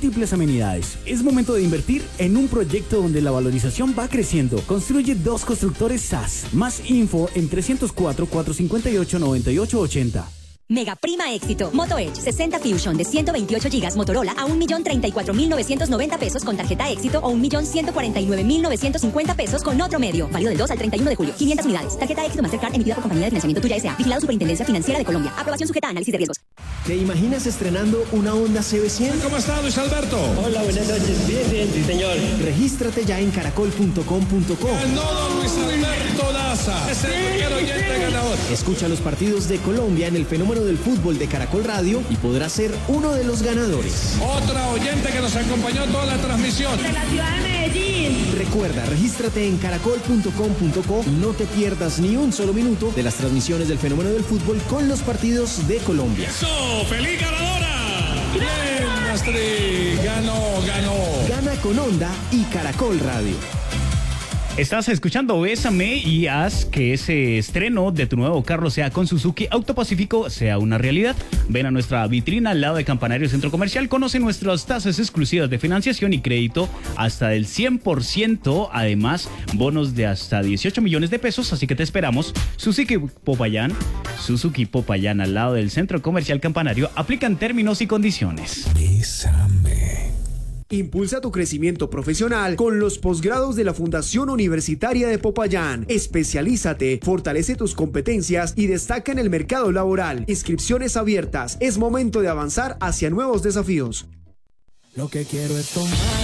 múltiples amenidades. Es momento de invertir en un proyecto donde la valorización va creciendo. Construye 2 constructores SAS. Más info en 304-458-9880. Mega prima éxito. Moto Edge 60 Fusion de 128 GB Motorola a 1.034.990 pesos con tarjeta éxito o 1.149.950 pesos con otro medio. Válido del 2 al 31 de julio. 500 unidades. Tarjeta éxito Mastercard emitida por compañía de financiamiento Tuya S.A. Vigilado Superintendencia Financiera de Colombia. Aprobación sujeta a análisis de riesgos. ¿Te imaginas estrenando una Honda CB100? ¿Cómo está, Luis Alberto? Hola, buenas noches. Bien, sí, señor. Regístrate ya en caracol.com.co. No, Luis Alberto Daza. Es el primer oyente ganador. Escucha los partidos de Colombia en el fenómeno del fútbol de Caracol Radio y podrás ser uno de los ganadores. Otra oyente que nos acompañó toda la transmisión. De la ciudad de Medellín. Recuerda, regístrate en caracol.com.co y no te pierdas ni un solo minuto de las transmisiones del fenómeno del fútbol con los partidos de Colombia. ¡Eso! ¡Feliz ganadora! ¡Bien, Astrid! ¡Ganó! Gana con Honda y Caracol Radio. Estás escuchando Bésame y haz que ese estreno de tu nuevo carro sea con Suzuki Auto Pacífico sea una realidad. Ven a nuestra vitrina al lado de Campanario Centro Comercial, conoce nuestras tasas exclusivas de financiación y crédito hasta del 100%, además bonos de hasta 18 millones de pesos, así que te esperamos. Suzuki Popayán al lado del Centro Comercial Campanario, aplican términos y condiciones. Bésame. Impulsa tu crecimiento profesional con los posgrados de la Fundación Universitaria de Popayán. Especialízate, fortalece tus competencias y destaca en el mercado laboral. Inscripciones abiertas. Es momento de avanzar hacia nuevos desafíos. Lo que quiero es tomar